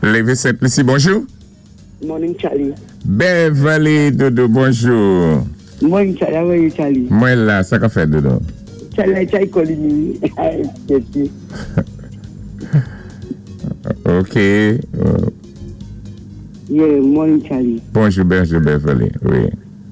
Levi Saint-Lucie, bonjour. Morning, Charlie. Beverly Dodo, bonjour. Morning, Charlie. How are you, Charlie? Moi là, ça qu'a fait Dodo? Charlie, I try calling you. Okay. Yeah, morning, Charlie. Bonjour, Beverly. Oui.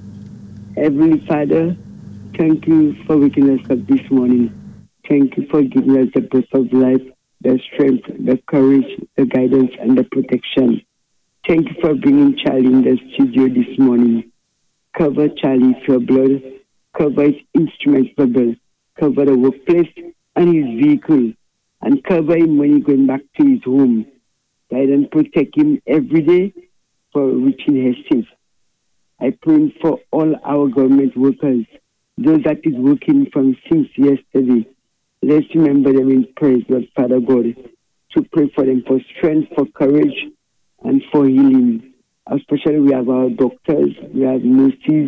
Heavenly Father, thank you for waking us up this morning. Thank you for giving us the breath of life, the strength, the courage, the guidance, and the protection. Thank you for bringing Charlie in the studio this morning. Cover Charlie with your blood. Cover his instruments with blood. Cover the workplace and his vehicle. And cover him when he's going back to his home. Guide and protect him every day for reaching his safe. I pray for all our government workers, those that is working from since yesterday. Let's remember them in praise, Lord Father God, to pray for them for strength, for courage, and for healing. Especially we have our doctors, we have nurses,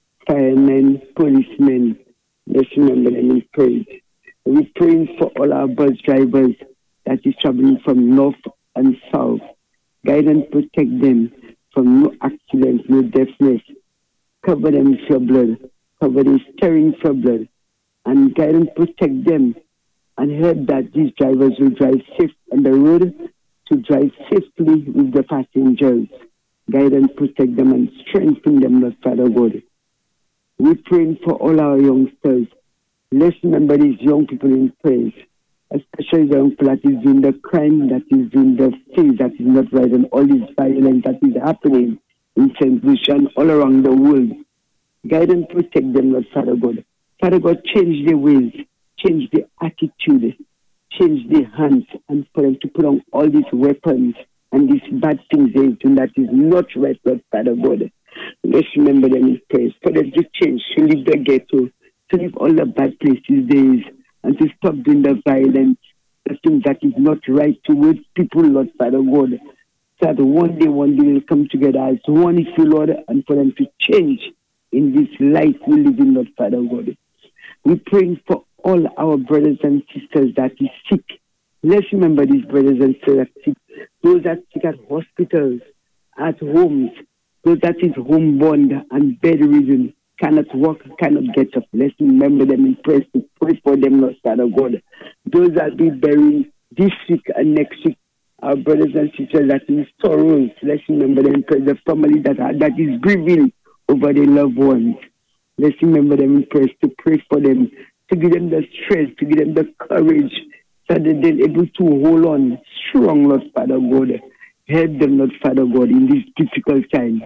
firemen, policemen. Let's remember them in praise. We're praying for all our bus drivers that is traveling from north and south. Guide and protect them from no accidents, no deafness. Cover them with your blood. Cover them stirring for blood. And guide and protect them. And help that these drivers will drive safe on the road to drive safely with the passengers. Guide and protect them and strengthen them, Lord Father God. We're praying for all our youngsters. Let's remember these young people in praise, especially the young people that is doing the crime, that is doing the things that is not right, and all this violence that is happening in St. Lucia and all around the world. Guide and protect them, Lord Father God. Father God, change their ways, change their attitude, change their hands, and for them to put on all these weapons and these bad things they do that is not right, Lord Father God. Let's remember them in praise. For them to change, to leave the ghetto, to leave all the bad places there is, and to stop doing the violence, the things that is not right towards people, Lord Father God. So that one day will come together as one, if you, Lord, and for them to change in this life we live in, Lord Father God. We're praying for all our brothers and sisters that is sick. Let's remember these brothers and sisters that are sick. Those that are sick at hospitals, at homes, those that is homebound and bedridden, cannot walk, cannot get up. Let's remember them in prayer to pray for them, Lord Father God. Those that be burying this week and next week, our brothers and sisters that in sorrows, let's remember them in prayer. The family that is grieving over their loved ones. Let's remember them in prayer to pray for them, to give them the strength, to give them the courage, so that they're able to hold on strong, Lord Father God. Help them, Lord Father God, in this difficult time.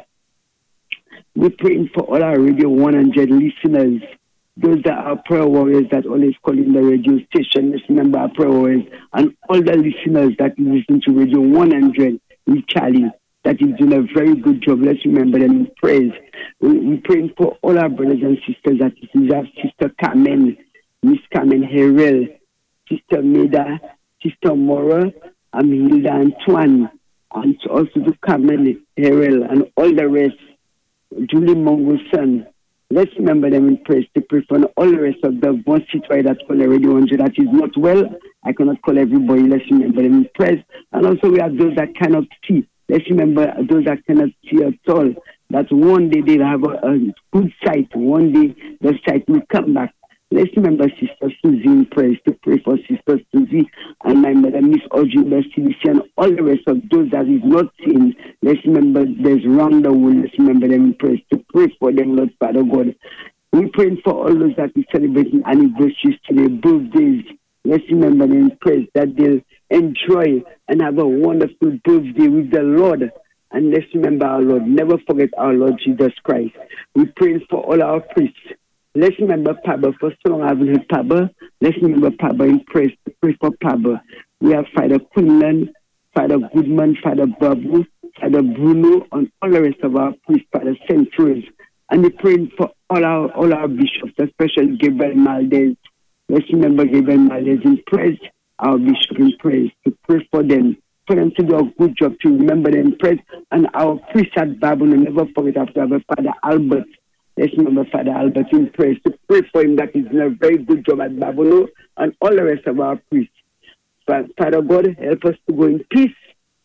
We're praying for all our Radio 100 listeners, those that are prayer warriors that always call in the radio station. Let's remember our prayer warriors and all the listeners that listen to Radio 100 with Charlie, that is doing a very good job. Let's remember them in praise. We're praying for all our brothers and sisters that is our Sister Carmen, Miss Carmen Herrell, Sister Meda, Sister Mora, Hilda Antoine, and also to Carmen Herrell and all the rest. Julie Mongoson. Let's remember them in praise to pray for all the rest of the one citoyen that call the Radio 100 that is not well. I cannot call everybody. Let's remember them in praise. And also we have those that cannot see. Let's remember those that cannot see at all. That one day they'll have a good sight. One day the sight will come back. Let's remember Sister Susie in praise to pray for Sister Susie and my mother, Miss Audrey Bessie, and all the rest of those that is not seen. Let's remember there's round the world. Let's remember them in praise to pray for them, Lord Father God. We're praying for all those that are celebrating anniversaries today, birthdays. Let's remember them in praise that they'll enjoy and have a wonderful birthday with the Lord. And let's remember our Lord. Never forget our Lord Jesus Christ. We're praying for all our priests. Let's remember Pablo. For so long I haven't heard Pablo. Let's remember Pablo in praise. Pray for Pablo. We have Father Quinlan, Father Goodman, Father Babu, Father Bruno, and all the rest of our priests, Father Centuries. And we're praying for all our bishops, especially Gabriel Maldez. Let's remember Gabriel Maldez in praise, our bishop in praise, to pray for them to do a good job, to remember them in praise. And our priest at Babylon, never forget after our Father Albert. Let's remember Father Albert in praise, to pray for him that he's doing a very good job at Babylon and all the rest of our priests. Father God, help us to go in peace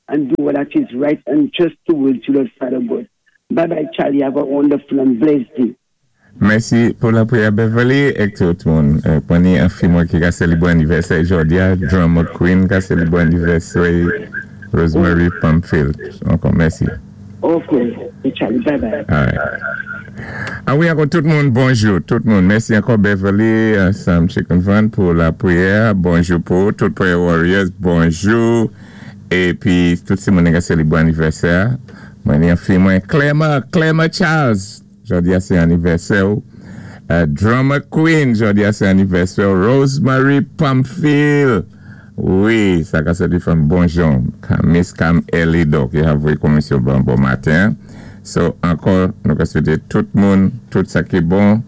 and do what that is right and just towards you, Lord Father God. Bye-bye, Charlie. Have a wonderful and blessed day. Merci pour la prière Beverly et tout le monde. Prenez un film qui a célébré l'anniversaire aujourd'hui, Drama Queen qui a célébré l'anniversaire, Rosemary Pamfield. Encore merci. Okay, Charlie. Bye-bye. All right. Ah oui, encore tout le monde, bonjour. Tout le monde, merci encore Beverly, Sam Chicken Van pour la prière. Bonjour pour tout Prayer Warriors, bonjour. Et puis, tout le monde qui a célébré l'anniversaire. Moi, il y a un film, Clément Charles. Aujourd'hui, c'est anniversaire. Drama Queen, aujourd'hui, c'est anniversaire. Rosemary Pamfield. Oui, ça a été fait bonjour. Miss Cam Elido, qui a vu comme sur bon matin. So, encore, nous souhaitons tout le monde, tout ça qui est bon.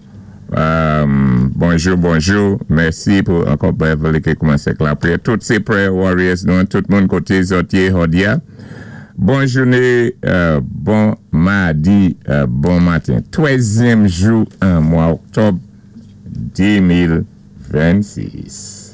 Bonjour. Merci pour encore Beverly qui commence avec la prière. Toutes ces prayer warriors, nous, tout le monde côté Zotier, Hodia. Bonne journée, bon mardi, bon matin. 13e jour en mois octobre 2026.